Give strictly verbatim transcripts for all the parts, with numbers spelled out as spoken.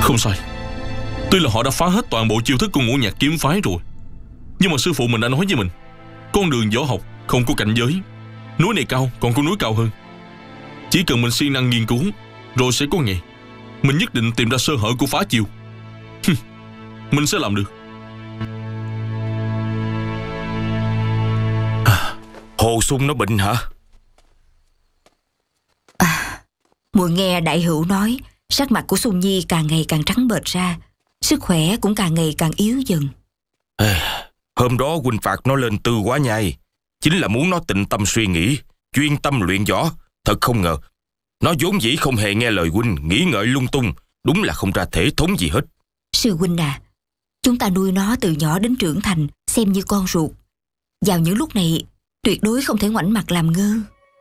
Không sai. Tuy là họ đã phá hết toàn bộ chiêu thức của Ngũ Nhạc kiếm phái rồi, nhưng mà sư phụ mình đã nói với mình, con đường võ học không có cảnh giới. Núi này cao, còn có núi cao hơn. Chỉ cần mình siêng năng nghiên cứu, rồi sẽ có ngày mình nhất định tìm ra sơ hở của phá chiêu. Mình sẽ làm được. à, Hồ Sung nó bệnh hả? À, muội nghe đại hữu nói, sắc mặt của Sung Nhi càng ngày càng trắng bệch ra, sức khỏe cũng càng ngày càng yếu dần. à, Hôm đó huynh phạt nó lên Tư Quá Nhai, chính là muốn nó tịnh tâm suy nghĩ, chuyên tâm luyện võ. Thật không ngờ, nó vốn dĩ không hề nghe lời huynh, nghĩ ngợi lung tung, đúng là không ra thể thống gì hết. Sư huynh à, chúng ta nuôi nó từ nhỏ đến trưởng thành, xem như con ruột. Vào những lúc này, tuyệt đối không thể ngoảnh mặt làm ngơ.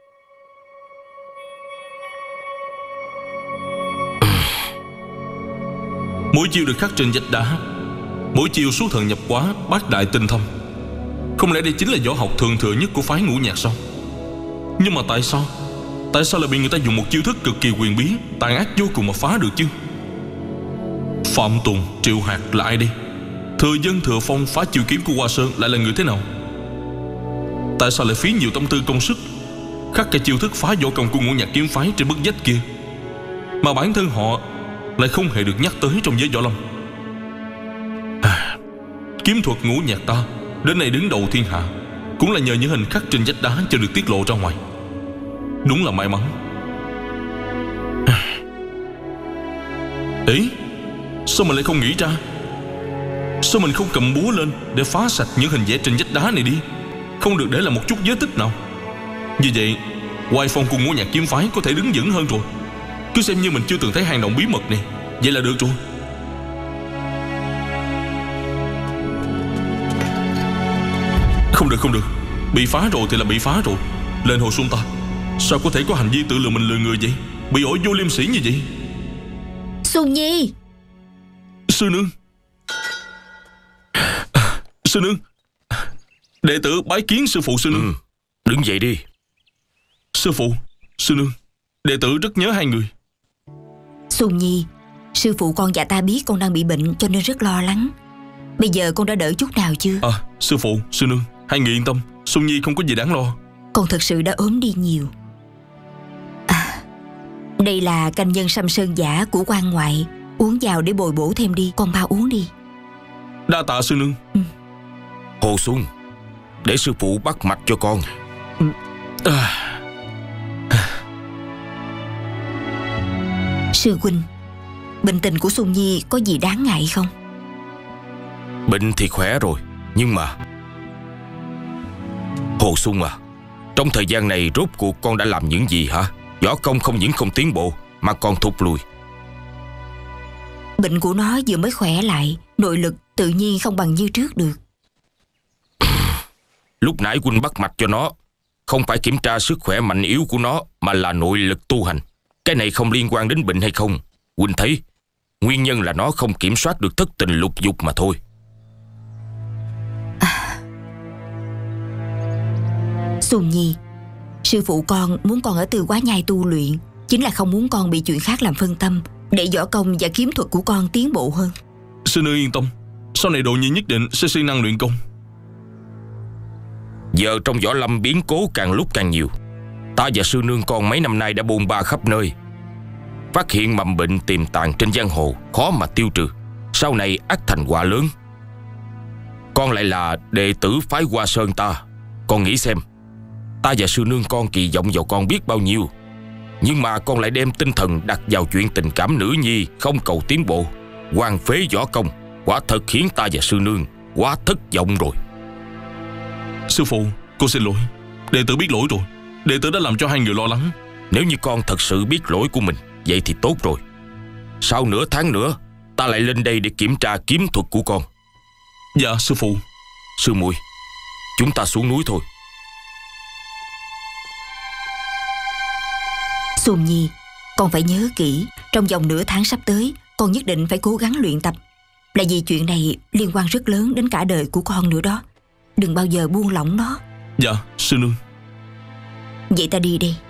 Mỗi chiêu được khắc trên vách đá, mỗi chiêu số thần nhập quá, bát đại tinh thâm. Không lẽ đây chính là võ học thường thừa nhất của phái Ngũ Nhạc sao? Nhưng mà tại sao Tại sao lại bị người ta dùng một chiêu thức cực kỳ huyền bí, tàn ác vô cùng mà phá được chứ? Phạm Tùng, Triệu Hạc là ai đây? Thừa Dân, Thừa Phong phá chiêu kiếm của Hoa Sơn lại là người thế nào? Tại sao lại phí nhiều tâm tư công sức khắc cái chiêu thức phá võ công của Ngũ Nhạc kiếm phái trên bức vách kia, mà bản thân họ lại không hề được nhắc tới trong giới võ lâm? à, Kiếm thuật Ngũ Nhạc ta đến nay đứng đầu thiên hạ cũng là nhờ những hình khắc trên vách đá cho được tiết lộ ra ngoài. Đúng là may mắn. Ý, sao mình lại không nghĩ ra? Sao mình không cầm búa lên để phá sạch những hình vẽ trên vách đá này đi, không được để lại một chút vết tích nào? Như vậy, oai phong của Ngũ Nhạc kiếm phái có thể đứng vững hơn rồi. Cứ xem như mình chưa từng thấy hang động bí mật này, vậy là được rồi. Không được, không được. Bị phá rồi thì là bị phá rồi. Lên Hồ Sung ta, sao có thể có hành vi tự lừa mình lừa người vậy? Bị ổi vô liêm sỉ như vậy. Sung Nhi. Sư nương. Sư nương, đệ tử bái kiến sư phụ. Sư nương. ừ, Đứng dậy đi. Sư phụ, sư nương, đệ tử rất nhớ hai người. Sung Nhi, sư phụ con và ta biết con đang bị bệnh cho nên rất lo lắng. Bây giờ con đã đỡ chút nào chưa? À, sư phụ, sư nương, hai người yên tâm, Sung Nhi không có gì đáng lo. Con thật sự đã ốm đi nhiều. À, đây là canh nhân sâm sơn giả của quan ngoại, uống vào để bồi bổ thêm đi. Con bao uống đi. Đa tạ sư nương. ừ. Hồ Xuân, để sư phụ bắt mạch cho con. à. Sư huynh, bệnh tình của Sung Nhi có gì đáng ngại không? Bệnh thì khỏe rồi, nhưng mà Hồ Xuân à, trong thời gian này rốt cuộc con đã làm những gì hả? Võ công không những không tiến bộ mà còn thụt lùi. Bệnh của nó vừa mới khỏe lại, nội lực tự nhiên không bằng như trước được. Lúc nãy huynh bắt mạch cho nó không phải kiểm tra sức khỏe mạnh yếu của nó, mà là nội lực tu hành. Cái này không liên quan đến bệnh hay không. Huynh thấy nguyên nhân là nó không kiểm soát được thất tình lục dục mà thôi. à. Sung Nhi, sư phụ con muốn con ở Tư Quá Nhai tu luyện, chính là không muốn con bị chuyện khác làm phân tâm, để võ công và kiếm thuật của con tiến bộ hơn. Sư nương yên tâm, sau này Độ Nhi nhất định sẽ siêng năng luyện công. Giờ trong võ lâm biến cố càng lúc càng nhiều. Ta và sư nương con mấy năm nay đã bôn ba khắp nơi, phát hiện mầm bệnh tiềm tàng trên giang hồ, khó mà tiêu trừ. Sau này ắt thành họa lớn. Con lại là đệ tử phái Hoa Sơn ta, con nghĩ xem, ta và sư nương con kỳ vọng vào con biết bao nhiêu, nhưng mà con lại đem tinh thần đặt vào chuyện tình cảm nữ nhi, không cầu tiến bộ, hoang phế võ công. Quả thật khiến ta và sư nương quá thất vọng rồi. Sư phụ, cô xin lỗi. Đệ tử biết lỗi rồi. Đệ tử đã làm cho hai người lo lắng. Nếu như con thật sự biết lỗi của mình, vậy thì tốt rồi. Sau nửa tháng nữa, ta lại lên đây để kiểm tra kiếm thuật của con. Dạ sư phụ. Sư muội, chúng ta xuống núi thôi. Sung Nhi, con phải nhớ kỹ, trong vòng nửa tháng sắp tới, con nhất định phải cố gắng luyện tập. Là vì chuyện này liên quan rất lớn đến cả đời của con nữa đó. Đừng bao giờ buông lỏng nó. Dạ sư nương. Vậy ta đi đây.